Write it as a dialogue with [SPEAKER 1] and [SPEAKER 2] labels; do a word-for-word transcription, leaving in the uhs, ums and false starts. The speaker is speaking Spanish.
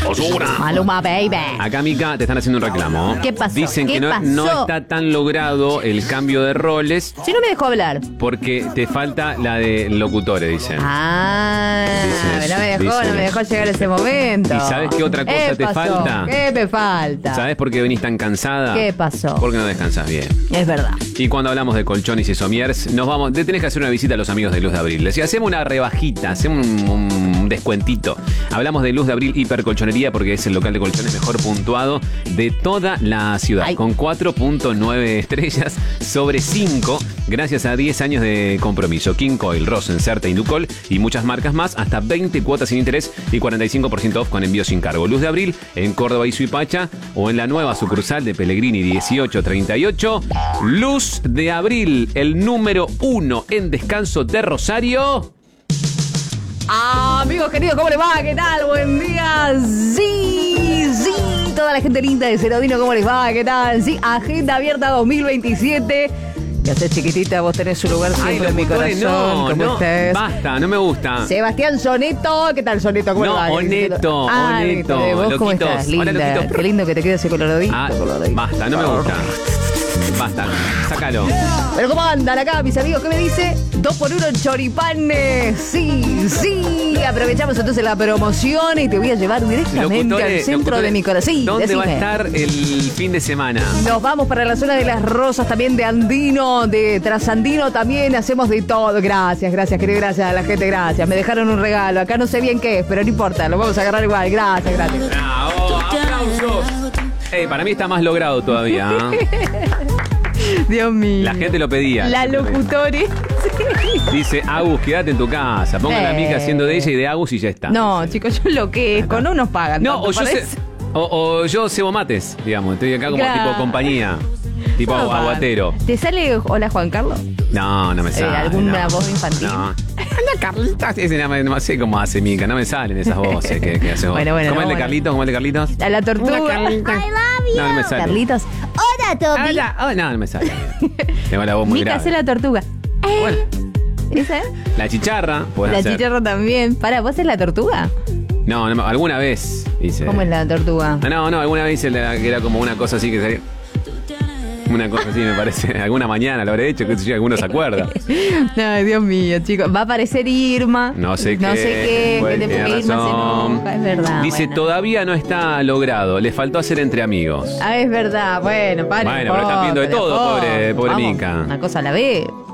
[SPEAKER 1] Ozuna.
[SPEAKER 2] Maluma, baby.
[SPEAKER 1] Acá, Mica, te están haciendo un reclamo.
[SPEAKER 2] ¿Qué pasó?
[SPEAKER 1] Dicen
[SPEAKER 2] ¿Qué
[SPEAKER 1] que no,
[SPEAKER 2] pasó?
[SPEAKER 1] no está tan logrado el cambio de roles
[SPEAKER 2] Si no me dejó hablar.
[SPEAKER 1] porque te falta la de locutores, dicen.
[SPEAKER 2] Ah,
[SPEAKER 1] Dicen eso,
[SPEAKER 2] no me dejó,
[SPEAKER 1] dicen
[SPEAKER 2] no me dejó llegar ese momento.
[SPEAKER 1] ¿Y sabes qué otra cosa
[SPEAKER 2] ¿Qué
[SPEAKER 1] te
[SPEAKER 2] pasó?
[SPEAKER 1] falta?
[SPEAKER 2] ¿Qué me falta?
[SPEAKER 1] ¿Sabes por qué venís tan cansada?
[SPEAKER 2] ¿Qué pasó?
[SPEAKER 1] Porque no descansas bien.
[SPEAKER 2] Es verdad.
[SPEAKER 1] Y cuando hablamos de colchones y somiers, nos vamos, te tenés que hacer una visita a los amigos de Luz de Abril. Si hacemos una rebajita, hacemos un, un descuentito. Hablamos de Luz de Abril Hipercolchonería porque es el local de colchones mejor puntuado de toda la ciudad.
[SPEAKER 2] Ay.
[SPEAKER 1] Con cuatro punto nueve estrellas sobre cinco, gracias a diez años de compromiso. King Coil, Rosen, Certa, Inducol y muchas marcas más, hasta veinte cuotas sin interés y cuarenta y cinco por ciento off con envío sin cargo. Luz de Abril en Córdoba y Suipacha o en la nueva sucursal de Pellegrini dieciocho treinta y ocho. Luz de Abril, el número uno en descanso de Rosario.
[SPEAKER 2] Ah, amigos queridos, ¿cómo les va? ¿Qué tal? Buen día. Sí, sí. Toda la gente linda de Cerodino, ¿cómo les va? ¿Qué tal? Sí, agenda abierta dos mil veintisiete. ¿Qué haces, chiquitita? Vos tenés un lugar siempre
[SPEAKER 1] Ay,
[SPEAKER 2] en mi
[SPEAKER 1] locutores,
[SPEAKER 2] corazón.
[SPEAKER 1] no,
[SPEAKER 2] ¿Cómo
[SPEAKER 1] no,
[SPEAKER 2] estés?
[SPEAKER 1] basta, no me gusta.
[SPEAKER 2] Sebastián Soneto, ¿qué tal, Soneto? ¿Cómo
[SPEAKER 1] No,
[SPEAKER 2] va?
[SPEAKER 1] Oneto,
[SPEAKER 2] Ah,
[SPEAKER 1] Oneto,
[SPEAKER 2] ¿viste? ¿Vos cómo
[SPEAKER 1] loquitos.
[SPEAKER 2] estás? Linda.
[SPEAKER 1] Hola, loquitos.
[SPEAKER 2] Qué lindo que te quede ese coloradito.
[SPEAKER 1] Ah,
[SPEAKER 2] coloradito.
[SPEAKER 1] basta, no me gusta. Basta, sácalo.
[SPEAKER 2] Pero ¿cómo andan acá, mis amigos? ¿Qué me dice? Dos por uno choripanes. Sí, sí. Aprovechamos entonces la promoción y te voy a llevar directamente
[SPEAKER 1] Locutores,
[SPEAKER 2] al centro
[SPEAKER 1] locutores,
[SPEAKER 2] de mi corazón. Sí,
[SPEAKER 1] ¿dónde
[SPEAKER 2] decime.
[SPEAKER 1] va a estar el fin de semana?
[SPEAKER 2] Nos vamos para la zona de Las Rosas, también de Andino, de Trasandino, también hacemos de todo. Gracias, gracias, querido, gracias a la gente, gracias. Me dejaron un regalo, acá no sé bien qué es, pero no importa, lo vamos a agarrar igual. Gracias, gracias.
[SPEAKER 1] ¡Bravo! ¡Aplausos! Ey, para mí está más logrado todavía. ¿eh?
[SPEAKER 2] Dios mío.
[SPEAKER 1] La gente lo pedía.
[SPEAKER 2] La locutores.
[SPEAKER 1] Dice, Agus, quédate en tu casa. Pongan la
[SPEAKER 2] Eh.
[SPEAKER 1] mica haciendo de ella y de Agus y ya está.
[SPEAKER 2] No,
[SPEAKER 1] Dice.
[SPEAKER 2] chicos, yo lo que es, con no nos pagan.
[SPEAKER 1] No,
[SPEAKER 2] tanto,
[SPEAKER 1] o yo,
[SPEAKER 2] parece.
[SPEAKER 1] sé, o, o yo cebo mates, digamos. Estoy acá como
[SPEAKER 2] Claro.
[SPEAKER 1] tipo compañía. Tipo
[SPEAKER 2] No,
[SPEAKER 1] aguatero.
[SPEAKER 2] ¿Te sale Hola Juan Carlos?
[SPEAKER 1] No, no me sale.
[SPEAKER 2] ¿alguna
[SPEAKER 1] no.
[SPEAKER 2] voz infantil?
[SPEAKER 1] No. Hola, Carlitos. Ese no, me- no sé cómo hace Mica. No me salen esas voces que, que hace vos.
[SPEAKER 2] Bueno, bueno,
[SPEAKER 1] ¿Cómo
[SPEAKER 2] no,
[SPEAKER 1] el de
[SPEAKER 2] bueno.
[SPEAKER 1] Carlitos? ¿Cómo el de Carlitos?
[SPEAKER 2] A la tortuga.
[SPEAKER 1] Hola, Carlitos.
[SPEAKER 3] I love you.
[SPEAKER 1] No, no me sale.
[SPEAKER 2] Carlitos. Hola, Toby.
[SPEAKER 1] Hola. Oh, no, no me sale. Tengo la voz muy
[SPEAKER 2] Mica hace
[SPEAKER 1] grave.
[SPEAKER 2] la tortuga.
[SPEAKER 1] Bueno,
[SPEAKER 2] ¿Esa es?
[SPEAKER 1] la chicharra, puedes
[SPEAKER 2] La
[SPEAKER 1] hacer.
[SPEAKER 2] chicharra también. Para, ¿vos es la tortuga?
[SPEAKER 1] No, no, alguna vez hice.
[SPEAKER 2] ¿Cómo es la tortuga?
[SPEAKER 1] No, no, alguna vez hice la, que era como una cosa así que salía. Una cosa así me parece. Alguna mañana lo habré hecho, que si alguno se acuerda.
[SPEAKER 2] Ay, Dios mío, chicos. Va a aparecer Irma.
[SPEAKER 1] No sé qué.
[SPEAKER 2] No sé qué.
[SPEAKER 1] Bueno,
[SPEAKER 2] que te-
[SPEAKER 1] tiene
[SPEAKER 2] porque Irma se
[SPEAKER 1] razón.
[SPEAKER 2] enoja. Es verdad.
[SPEAKER 1] Dice,
[SPEAKER 2] bueno.
[SPEAKER 1] todavía no está logrado. Le faltó hacer entre amigos.
[SPEAKER 2] Ah, es verdad. Bueno, para.
[SPEAKER 1] Bueno, pero están viendo de todo, pobre- pobre
[SPEAKER 2] Vamos,
[SPEAKER 1] Mica.
[SPEAKER 2] Una cosa a la vez.